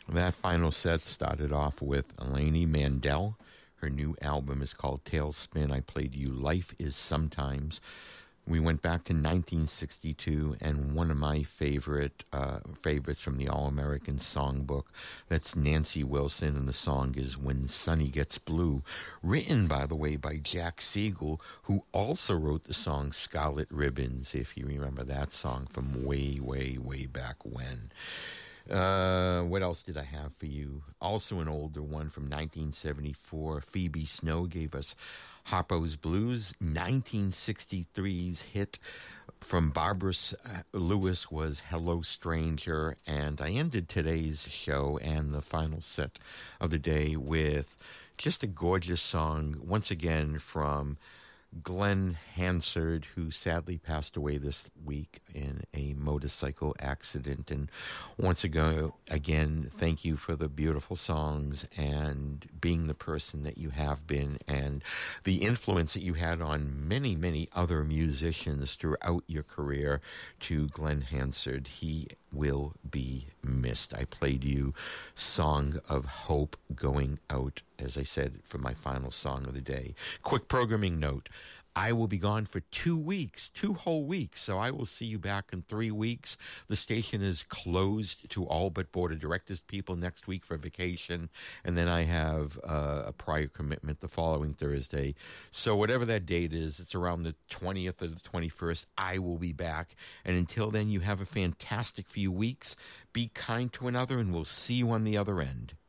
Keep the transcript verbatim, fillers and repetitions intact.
That final set started off with Eleni Mandel. Her new album is called Tailspin. I played you Life is Sometimes. We went back to nineteen sixty-two, and one of my favorite uh, favorites from the All-American Songbook, that's Nancy Wilson, and the song is When Sunny Gets Blue, written, by the way, by Jack Siegel, who also wrote the song Scarlet Ribbons, if you remember that song from way, way, way back when. Uh, what else did I have for you? Also an older one from nineteen seventy-four. Phoebe Snow gave us Harpo's Blues. nineteen sixty-three's hit from Barbara Lewis was Hello Stranger. And I ended today's show and the final set of the day with just a gorgeous song, once again, from Glenn Hansard, who sadly passed away this week in a motorcycle accident. And once ago, again, thank you for the beautiful songs and being the person that you have been and the influence that you had on many, many other musicians throughout your career. To Glenn Hansard, he will be missed. I played you Song of Hope going out, as I said, for my final song of the day. Quick programming note. I will be gone for two weeks, two whole weeks, so I will see you back in three weeks. The station is closed to all but board of directors people next week for vacation, and then I have uh, a prior commitment the following Thursday. So whatever that date is, it's around the twentieth or the twenty-first, I will be back. And until then, you have a fantastic few weeks. Be kind to another, and we'll see you on the other end.